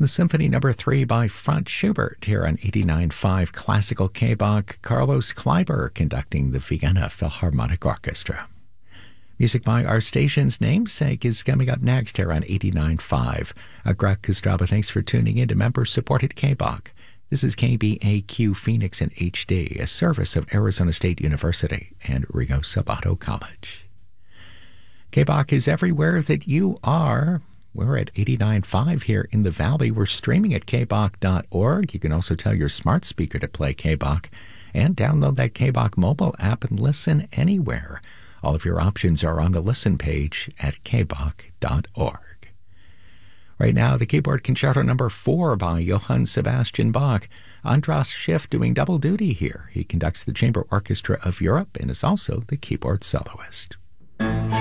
The Symphony Number 3 by Franz Schubert here on 89.5 Classical K-Bach. Carlos Kleiber conducting the Vienna Philharmonic Orchestra. Music by our station's namesake is coming up next here on 89.5. Greg Kostraba, thanks for tuning in to member-supported K-Bach. This is KBAQ Phoenix in HD, a service of Arizona State University and Rio Sabato College. K-Bach is everywhere that you are. We're at 89.5 here in the Valley. We're streaming at kbach.org. You can also tell your smart speaker to play K-Bach and download that K-Bach mobile app and listen anywhere. All of your options are on the listen page at kbach.org. Right now, the Keyboard Concerto Number 4 by Johann Sebastian Bach. Andras Schiff doing double duty here. He conducts the Chamber Orchestra of Europe and is also the keyboard soloist.